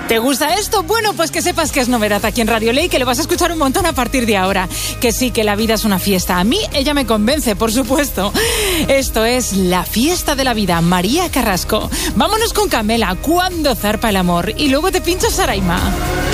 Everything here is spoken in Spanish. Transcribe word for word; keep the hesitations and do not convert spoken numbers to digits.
¿Te gusta esto? Bueno, pues que sepas que es novedad aquí en Radio Ley, que lo vas a escuchar un montón a partir de ahora. Que sí, que la vida es una fiesta. A mí ella me convence, por supuesto. Esto es La Fiesta de la Vida, María Carrasco. Vámonos con Camela, Cuando zarpa el amor. Y luego te pincho Saraima.